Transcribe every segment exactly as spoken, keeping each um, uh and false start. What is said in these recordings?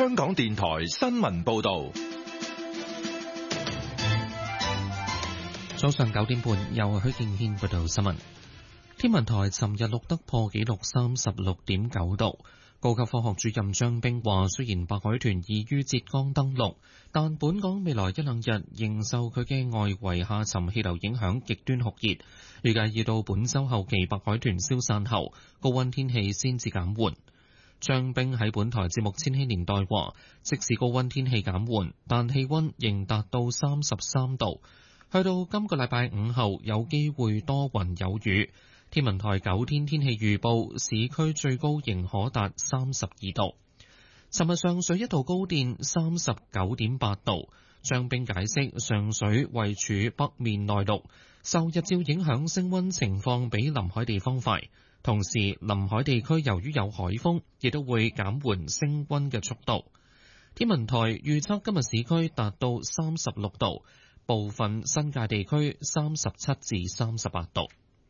香港電台新聞報道。 早上九點半，由許敬軒報道新聞。天文台尋日錄得破紀錄三十六點九度。高級科學主任張冰話，雖然白海豚已於浙江登陸，但本港未來一兩日仍受佢嘅外圍下沉氣流影響極端酷熱，預計要到本週後期白海豚消散後，高溫天氣先至減緩。張冰喺本台節目《千禧年代》話，即使高溫天氣減緩，但氣溫仍達到三十三度。去到今個禮拜五後，有機會多雲有雨。天文台九天天氣預報，市區最高仍可達三十二度。尋日上水一度高電三十九點八度。張冰解釋，上水位處北面內陸，受日照影響，升溫情況比臨海地方快。同時，臨海地區由於有海風，亦都會減緩升溫嘅速度。天文台預測今日市區達到三十六度，部分新界地區三十七至三十八度。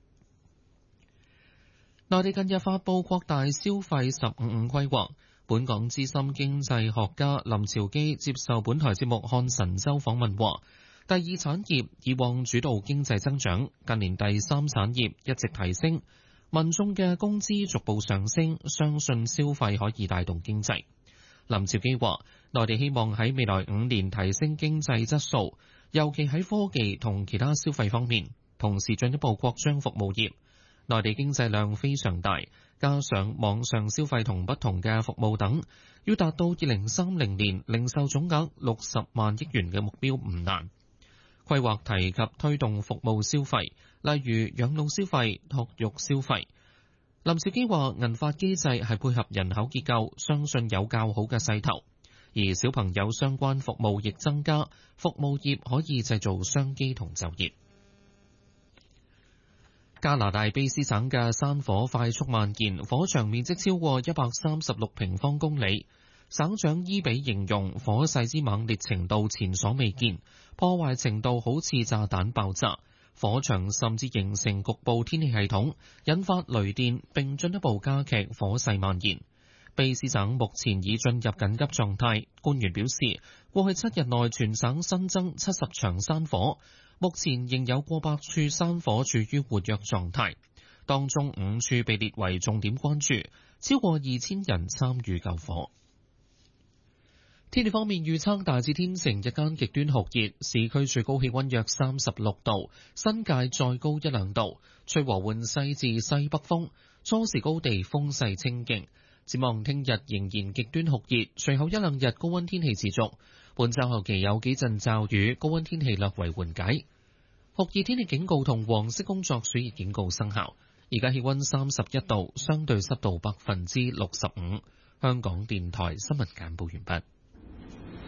內地近日發布擴大消費十五五規劃，本港資深經濟學家林朝基接受本台節目《看神州》訪問話，第二產業以往主導經濟增長，近年第三產業一直提升，民眾嘅工資逐步上升，相信消費可以帶動經濟。林朝基話，內地希望喺未來五年提升經濟質素，尤其喺科技同其他消費方面，同時進一步擴張服務業。內地經濟量非常大，加上網上消費同不同嘅服務等，要達到二零三零年零售總額六十萬億元嘅目標唔難。規劃提及推動服務消費，例如養老消費、托育消費。林兆基話，銀髮機制係配合人口結構，相信有較好嘅勢頭，而小朋友相關服務亦增加，服務業可以製造商機同就業。加拿大卑斯省嘅山火快速蔓延，火場面積超過一百三十六平方公里。省長伊比形容火勢之猛烈程度前所未見，破壞程度好似炸彈爆炸。火場甚至形成局部天氣系統，引發雷電，並進一步加劇火勢蔓延。卑斯省目前已進入緊急狀態。官員表示，過去七日內全省新增七十場山火。目前仍有過百處山火處於活躍狀態，當中五處被列為重點關注，超過二千人參與救火。天氣方面預測大致天晴，日間極端酷熱，市區最高氣溫約三十六度，新界再高一兩度，吹和緩西至西北風，初時高地風勢清勁。展望聽日仍然極端酷熱，隨後一兩日高溫天氣持續。本週後期有幾陣驟雨，高溫天氣略為緩解。酷熱天氣警告同黃色工作暑熱警告生效。而家氣溫三十一度，相對濕度百分之六十五。香港電台新聞簡報完畢。